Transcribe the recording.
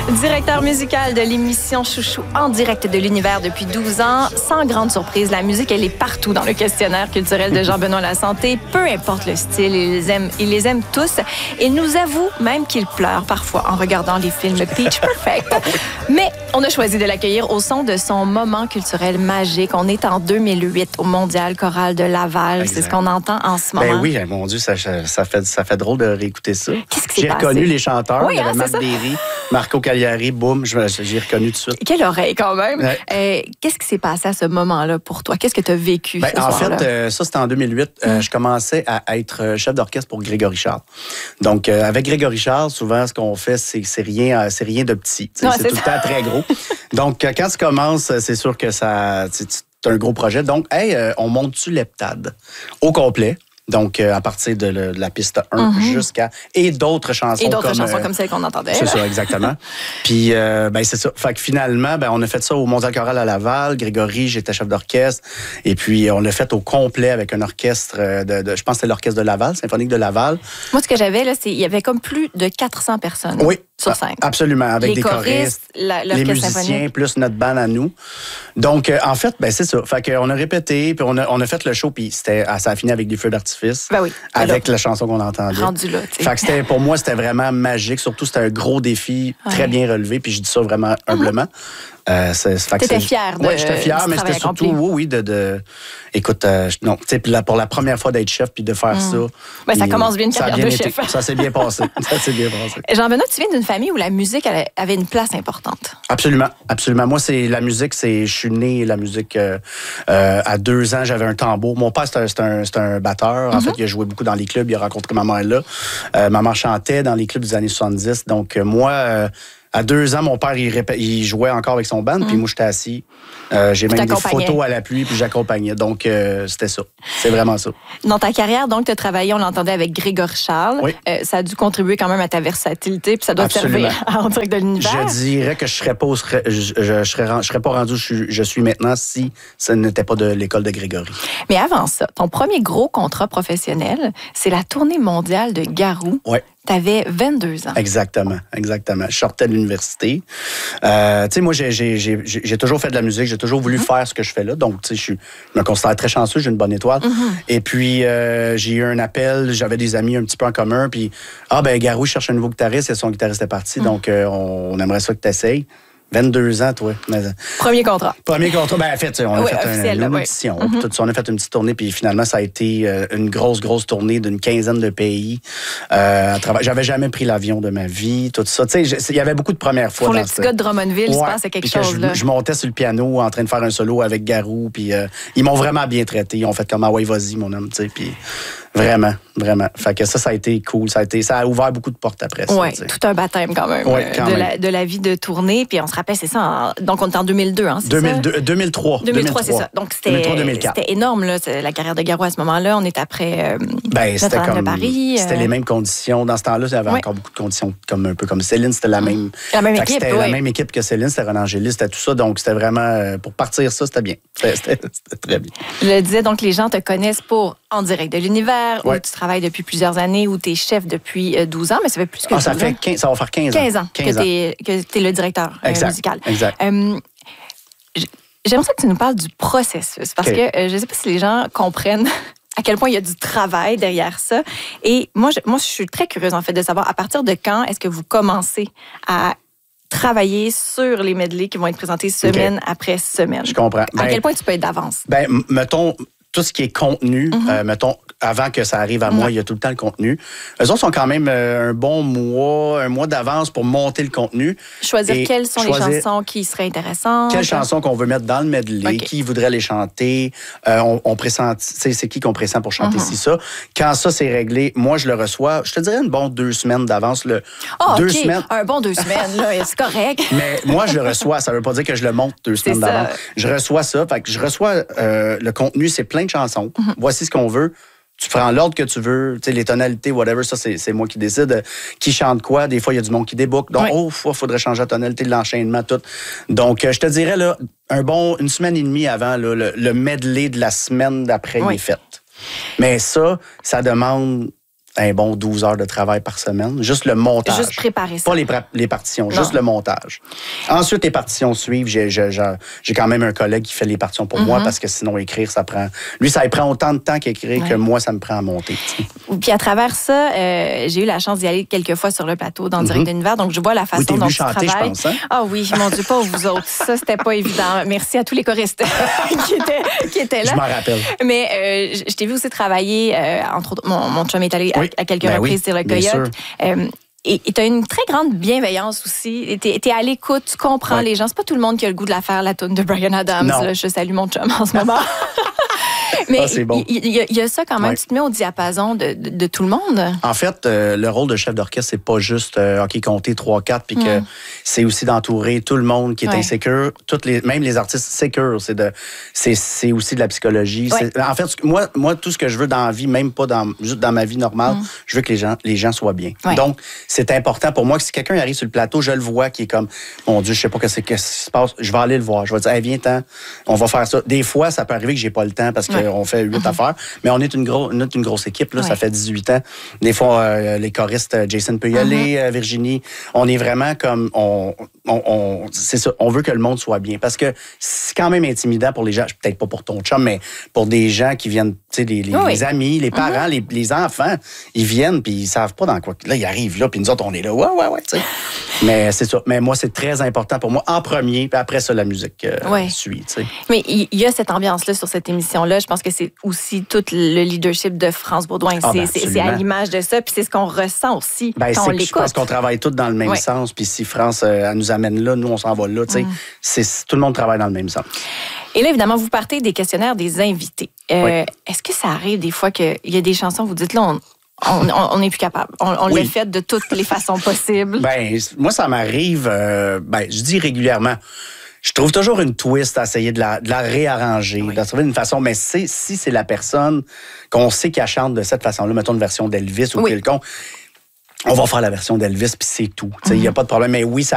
Directeur musical de l'émission Chouchou en direct de l'univers depuis 12 ans. Sans grande surprise, la musique, elle est partout dans le questionnaire culturel de Jean-Benoît Lasanté. Peu importe le style, il les aime tous. Il nous avoue même qu'il pleure parfois en regardant les films Pitch Perfect. Mais on a choisi de l'accueillir au son de son moment culturel magique. On est en 2008 au Mondial choral de Laval. Exact. C'est ce qu'on entend en ce moment. Ben oui, mon Dieu, ça fait drôle de rééquester ça. Qu'est-ce qui s'est J'ai passé? reconnu les chanteurs. Oui, Il y avait hein, Marc c'est ça. Derry, Marco Cagliari, boum, j'ai reconnu tout de suite. Quelle oreille, quand même. Ouais. Qu'est-ce qui s'est passé à ce moment-là pour toi? Qu'est-ce que tu as vécu ce En soir-là? fait, ça, c'était en 2008. Je commençais à être chef d'orchestre pour Grégory Charles. Donc, avec Grégory Charles, souvent, ce qu'on fait, c'est rien de petit. Ouais, c'est tout le temps très gros. Donc, quand tu commences, c'est sûr que c'est un gros projet. Donc, on monte-tu l'heptade au complet? Donc, à partir de la piste 1 jusqu'à... Et d'autres chansons. Et d'autres chansons comme celles qu'on entendait. C'est ça, exactement. Puis, c'est ça. Fait que finalement, on a fait ça au Mondial choral à Laval. Grégory, j'étais chef d'orchestre. Et puis, on l'a fait au complet avec un orchestre je pense que c'était l'orchestre de Laval, symphonique de Laval. Moi, ce que j'avais, là, il y avait comme plus de 400 personnes sur scène. Absolument. Avec les des choristes, les musiciens, symphonique. plus notre band à nous. Donc, en fait, c'est ça. Fait qu'on a répété, puis on a fait le show, puis ça a fini avec des feux d'artifice. Ben oui. Avec la chanson qu'on entendait. Rendu là, tu sais. Fait que pour moi, c'était vraiment magique. Surtout, c'était un gros défi, très bien relevé. Puis je dis ça vraiment humblement. T'étais fière de. Oui, j'étais fier, mais c'était surtout, écoute, non, tu sais, pour la première fois d'être chef puis de faire ça. Ben, ça commence bien une carrière de chef. Ça s'est bien passé. Ça s'est bien passé. Jean-Benoît, tu viens d'une famille où la musique avait une place importante. Absolument, absolument. Moi, la musique, je suis né la musique à 2 ans, j'avais un tambour. Mon père, c'est un batteur. En fait, il a joué beaucoup dans les clubs. Il a rencontré ma mère là. Ma mère chantait dans les clubs des années 70. Donc, moi... à 2 ans, mon père, il jouait encore avec son band, puis moi, j'étais assis. J'ai même des photos à l'appui, puis j'accompagnais. Donc, c'était ça. C'est vraiment ça. Dans ta carrière, donc, tu as travaillé, on l'entendait, avec Grégory Charles. Oui. Ça a dû contribuer quand même à ta versatilité, puis ça doit te servir en direct de l'univers. Je dirais que je serais pas rendu où je suis maintenant si ce n'était pas de l'école de Grégory. Mais avant ça, ton premier gros contrat professionnel, c'est la tournée mondiale de Garou. Oui. T'avais 22 ans. Exactement. Je sortais de l'université. Tu sais, moi, j'ai toujours fait de la musique. J'ai toujours voulu faire ce que je fais là. Donc, tu sais, je me considère très chanceux. J'ai une bonne étoile. Et puis, j'ai eu un appel. J'avais des amis un petit peu en commun. Puis, Garou cherche un nouveau guitariste. Et son guitariste est parti. Donc, on aimerait ça que tu essayes. 22 ans, toi. Premier contrat. En fait, on a fait une audition. Tout ça, on a fait une petite tournée, puis finalement, ça a été une grosse tournée d'une 15aine de pays. J'avais jamais pris l'avion de ma vie, tout ça. Tu sais, il y avait beaucoup de premières fois. Pour le petit gars de Drummondville, il se passait quelque chose, là. Je montais sur le piano en train de faire un solo avec Garou, puis ils m'ont vraiment bien traité. Ils ont fait comme, ouais, vas-y, mon homme, tu sais, puis... Vraiment. Fait que ça a été cool. Ça a ouvert beaucoup de portes après ça. Oui, tout un baptême quand même, de la vie de tournée. Puis on se rappelle, c'est ça. Donc, on est en 2002, hein, c'est 2003. 2003, c'est ça. Donc, c'était énorme, là, la carrière de Garou à ce moment-là. On est après Notre-Dame de Paris. C'était les mêmes conditions. Dans ce temps-là, il y avait encore beaucoup de conditions, un peu comme Céline. C'était la même équipe. C'était la même équipe que Céline. C'était Renan Angélil, c'était tout ça. Donc, c'était vraiment... pour partir ça, c'était bien. C'était très bien. Je le disais, donc, les gens te connaissent pour En direct de l'univers, où tu travailles depuis plusieurs années, où tu es chef depuis 12 ans, mais ça fait plus que 12 ça ans. Ça va faire 15 ans. 15 ans que tu es le directeur musical. Exact. J'aimerais ça que tu nous parles du processus, parce que je ne sais pas si les gens comprennent à quel point il y a du travail derrière ça. Et moi, je suis très curieuse, en fait, de savoir à partir de quand est-ce que vous commencez à travailler sur les medleys qui vont être présentés semaine après semaine. Je comprends. À quel point tu peux être d'avance? Mettons, tout ce qui est contenu, mettons, avant que ça arrive à moi, il y a tout le temps le contenu. Eux autres sont quand même un mois d'avance pour monter le contenu. Quelles sont les chansons qui seraient intéressantes? Quelles chansons qu'on veut mettre dans le medley, qui voudrait les chanter, on pressent, c'est qui qu'on pressent pour chanter ça. Quand ça, c'est réglé, moi, je le reçois, je te dirais une bonne 2 semaines d'avance. 2 semaines. Un bon 2 semaines, là, c'est correct. Mais moi, je le reçois, ça veut pas dire que je le monte 2 semaines d'avance. Je reçois ça, fait que je reçois le contenu, c'est plein de chansons. Voici ce qu'on veut. Tu prends l'ordre que tu veux, tu sais, les tonalités, whatever, ça, c'est moi qui décide. Qui chante quoi? Des fois, il y a du monde qui déboucle. Donc, il faudrait changer la tonalité de l'enchaînement, tout. Donc, je te dirais, là, une semaine et demie avant, là, le medley de la semaine d'après, il est fait. Mais ça demande un bon 12 heures de travail par semaine. Juste le montage. Juste préparer ça. Pas les partitions, juste le montage. Ensuite, les partitions suivent. J'ai quand même un collègue qui fait les partitions pour moi parce que sinon, écrire, ça prend... Lui, ça prend autant de temps qu'écrire que moi, ça me prend à monter. Puis à travers ça, j'ai eu la chance d'y aller quelques fois sur le plateau dans Direct de l'Univers. Donc, je vois la façon dont tu travailles. Je pense, hein? Ah oui, mon Dieu, pas vous autres. Ça, c'était pas évident. Merci à tous les choristes qui étaient là. Je m'en rappelle. Mais je t'ai vu aussi travailler, entre autres, mon chum est allé à quelques reprises sur le Coyote. Et tu as une très grande bienveillance aussi. Tu es à l'écoute, tu comprends les gens. C'est pas tout le monde qui a le goût de la faire, la toune de Bryan Adams. Là, je salue mon chum en ce moment. Mais il y a ça quand même. Tu te mets au diapason de tout le monde. En fait, le rôle de chef d'orchestre, c'est pas juste compter 3-4, puis que c'est aussi d'entourer tout le monde qui est insécure. Même les artistes sécures, c'est aussi de la psychologie. En fait, moi, tout ce que je veux dans la vie, même pas juste dans ma vie normale, je veux que les gens soient bien. Donc, c'est important pour moi que si quelqu'un arrive sur le plateau, je le vois qui est comme, mon Dieu, je sais pas qu'est-ce qui se passe, je vais aller le voir. Je vais dire, hey, viens-t'en, on va faire ça. Des fois, ça peut arriver que j'ai pas le temps parce qu'on fait 8 affaires, mais on est une grosse équipe, là, ça fait 18 ans. Des fois, les choristes, Jason peut y aller, Virginie, on est vraiment comme, c'est ça, on veut que le monde soit bien parce que c'est quand même intimidant pour les gens, peut-être pas pour ton chum, mais pour des gens qui viennent, tu sais, les amis, les parents, les enfants, ils viennent puis ils savent pas dans quoi. Là, ils arrivent là, puis nous autres, on est là, ouais, tu sais. Mais c'est ça. Mais moi, c'est très important pour moi en premier, puis après ça, la musique suit, tu sais. Mais il y a cette ambiance-là sur cette émission-là. Je pense que c'est aussi tout le leadership de France Baudouin. C'est à l'image de ça, puis c'est ce qu'on ressent aussi quand on l'écoute. Je pense qu'on travaille tous dans le même sens, puis si France elle nous amène là, nous, on s'en va là, tu sais. Tout le monde travaille dans le même sens. Et là, évidemment, vous partez des questionnaires des invités. Est-ce que ça arrive des fois qu'il y a des chansons, vous dites là, on n'est plus capable. On l'a fait de toutes les façons possibles. Moi, ça m'arrive, je dis régulièrement. Je trouve toujours une twist à essayer de la réarranger, de trouver une façon. Mais si c'est la personne qu'on sait qu'elle chante de cette façon-là, mettons une version d'Elvis ou quelconque, on va faire la version d'Elvis, puis c'est tout. Il n'y a pas de problème. Mais oui, ça